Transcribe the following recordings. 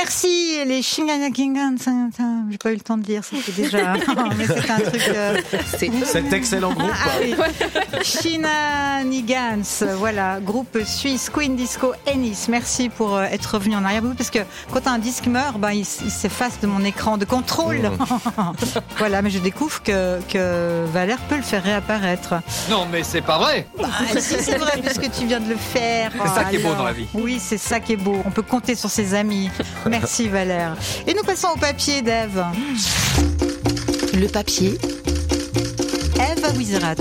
Merci les Shinganyakingan. J'ai pas eu le temps de dire, c'était déjà. Mais c'est un truc. Cet excellent groupe. Oui. Shinanigans, voilà, groupe suisse Queen Disco Ennis. Merci pour être revenu en arrière, parce que quand un disque meurt, il s'efface de mon écran de contrôle. Voilà, mais je découvre que Valère peut le faire réapparaître. Non, mais c'est pas vrai. Si, c'est vrai, puisque tu viens de le faire. C'est ça qui est beau dans la vie. Oui, c'est ça qui est beau. On peut compter sur ses amis. Merci Valère. Et nous passons au papier d'Ève. Le papier. Ève Wizrat.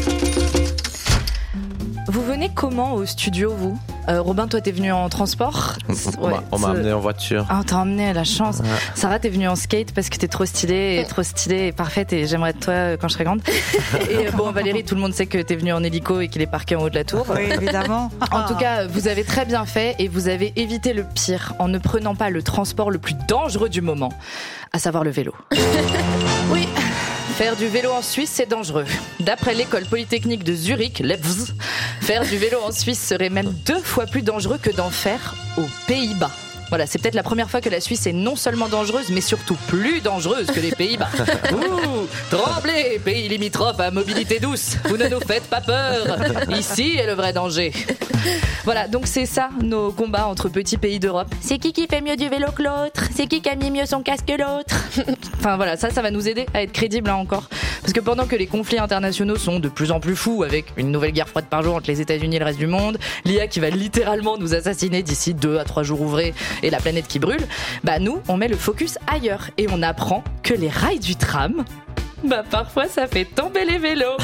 Vous venez comment au studio, vous ? Robin, toi, t'es venu en transport. On m'a amené en voiture. Ah, t'as emmené, la chance. Ouais. Sarah, t'es venue en skate parce que t'es trop stylée et parfaite et j'aimerais être toi quand je serai grande. Et Valérie, tout le monde sait que t'es venue en hélico et qu'il est parqué en haut de la tour. Oui, évidemment. En tout cas, vous avez très bien fait et vous avez évité le pire en ne prenant pas le transport le plus dangereux du moment, à savoir le vélo. Oui. Faire du vélo en Suisse, c'est dangereux. D'après l'école polytechnique de Zurich, l'EPFZ, faire du vélo en Suisse serait même 2 fois plus dangereux que d'en faire aux Pays-Bas. Voilà, c'est peut-être la première fois que la Suisse est non seulement dangereuse, mais surtout plus dangereuse que les Pays-Bas. Ouh, tremblez, pays limitrophe à mobilité douce. Vous ne nous faites pas peur. Ici est le vrai danger. Voilà, donc c'est ça nos combats entre petits pays d'Europe. C'est qui fait mieux du vélo que l'autre ? C'est qui a mis mieux son casque que l'autre ? Enfin voilà, ça va nous aider à être crédibles encore. Parce que pendant que les conflits internationaux sont de plus en plus fous, avec une nouvelle guerre froide par jour entre les États-Unis et le reste du monde, l'IA qui va littéralement nous assassiner d'ici 2 à 3 jours ouvrés et la planète qui brûle, nous, on met le focus ailleurs et on apprend que les rails du tram, parfois ça fait tomber les vélos.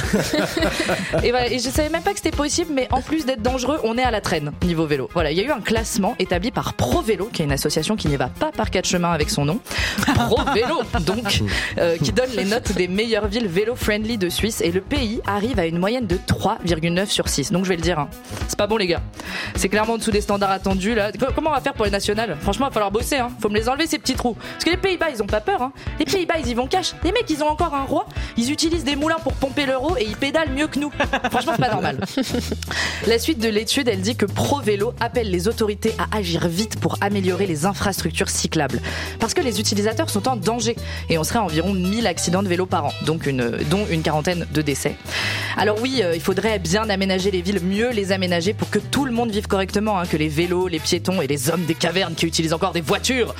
Et voilà, et je savais même pas que c'était possible, mais en plus d'être dangereux, on est à la traîne niveau vélo. Voilà, il y a eu un classement établi par ProVélo, qui est une association qui n'y va pas par 4 chemins avec son nom. ProVélo, donc, qui donne les notes des meilleures villes vélo-friendly de Suisse, et le pays arrive à une moyenne de 3,9 sur 6. Donc je vais le dire, c'est pas bon les gars. C'est clairement en dessous des standards attendus là. Comment on va faire pour les nationales ? Franchement, il va falloir bosser, Faut me les enlever ces petits trous. Parce que les Pays-Bas, ils ont pas peur, Les Pays-Bas, ils y vont cash. Les mecs, ils ont encore un roi, ils utilisent des moulins pour pomper leur eau et ils pédalent mieux que nous. Franchement, c'est pas normal. La suite de l'étude, elle dit que ProVélo appelle les autorités à agir vite pour améliorer les infrastructures cyclables. Parce que les utilisateurs sont en danger et on serait à environ 1000 accidents de vélo par an, dont une quarantaine de décès. Alors oui, il faudrait bien aménager les villes, mieux les aménager pour que tout le monde vive correctement, que les vélos, les piétons et les hommes des cavernes qui utilisent encore des voitures,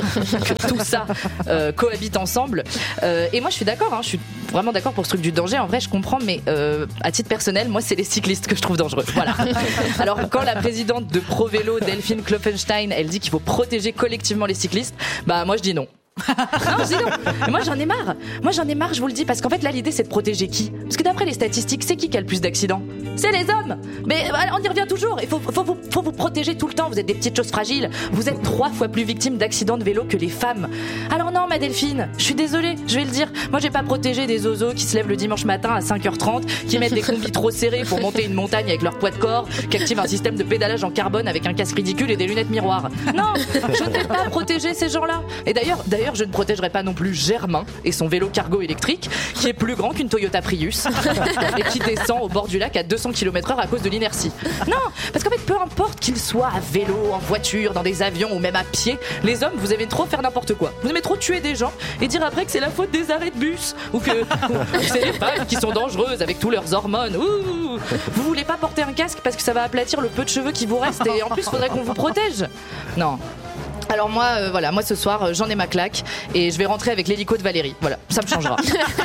que tout ça cohabite ensemble. Et moi, je suis d'accord, je suis vraiment d'accord pour ce truc du danger. En vrai, je comprends, mais à titre personnel, moi, c'est les cyclistes que je trouve dangereux. Voilà. Alors, quand la présidente de ProVélo, Delphine Klopfenstein, elle dit qu'il faut protéger collectivement les cyclistes, moi, je dis non. Non, je dis non. Mais moi j'en ai marre, je vous le dis, parce qu'en fait là l'idée c'est de protéger qui ? Parce que d'après les statistiques, c'est qui a le plus d'accidents ? C'est les hommes. Mais on y revient toujours. Il faut vous protéger tout le temps. Vous êtes des petites choses fragiles. Vous êtes 3 fois plus victimes d'accidents de vélo que les femmes. Alors non, ma Delphine, je suis désolée, je vais le dire. Moi j'ai pas protégé des zozos qui se lèvent le dimanche matin à 5h30, qui mettent des combis trop serrés pour monter une montagne avec leur poids de corps, qui activent un système de pédalage en carbone avec un casque ridicule et des lunettes miroirs. Non, je ne vais pas protéger ces gens-là. Et d'ailleurs, je ne protégerai pas non plus Germain et son vélo cargo électrique, qui est plus grand qu'une Toyota Prius et qui descend au bord du lac à 200 km/h à cause de l'inertie. Non, parce qu'en fait, peu importe qu'il soit à vélo, en voiture, dans des avions ou même à pied, les hommes, vous aimez trop faire n'importe quoi. Vous aimez trop tuer des gens et dire après que c'est la faute des arrêts de bus ou que c'est les femmes qui sont dangereuses avec tous leurs hormones. Ouh, vous voulez pas porter un casque parce que ça va aplatir le peu de cheveux qui vous reste et en plus, faudrait qu'on vous protège. Non. Alors moi, moi ce soir, j'en ai ma claque et je vais rentrer avec l'hélico de Valérie. Voilà, ça me changera.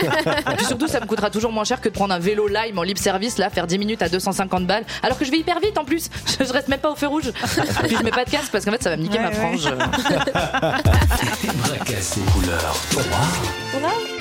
Et puis surtout, ça me coûtera toujours moins cher que de prendre un vélo Lime en libre service, là, faire 10 minutes à 250 balles, alors que je vais hyper vite en plus. Je reste même pas au feu rouge. Puis je mets pas de casque parce qu'en fait, ça va me niquer ma frange. Bracassé couleur 3.